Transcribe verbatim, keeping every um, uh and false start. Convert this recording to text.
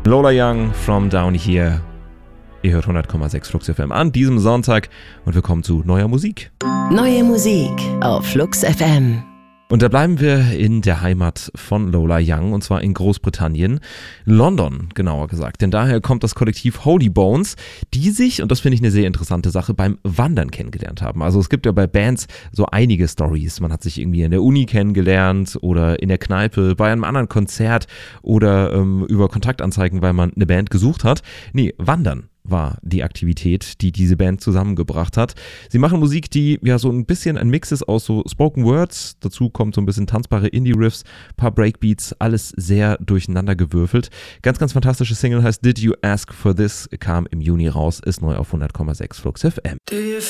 Lola Young, From Down Here. Ihr hört hundert Komma sechs Flux F M an diesem Sonntag und wir kommen zu neuer Musik. Neue Musik auf Flux F M. Und da bleiben wir in der Heimat von Lola Young, und zwar in Großbritannien, London genauer gesagt. Denn daher kommt das Kollektiv Holy Bones, die sich, und das finde ich eine sehr interessante Sache, beim Wandern kennengelernt haben. Also es gibt ja bei Bands so einige Stories. Man hat sich irgendwie in der Uni kennengelernt oder in der Kneipe, bei einem anderen Konzert oder ähm, über Kontaktanzeigen, weil man eine Band gesucht hat. Nee, Wandern war die Aktivität, die diese Band zusammengebracht hat. Sie machen Musik, die ja so ein bisschen ein Mix ist aus so Spoken Words, dazu kommt so ein bisschen tanzbare Indie-Riffs, paar Breakbeats, alles sehr durcheinander gewürfelt. Ganz, ganz fantastische Single heißt Did You Ask For This, kam im Juni raus, ist neu auf hundert Komma sechs Flux F M.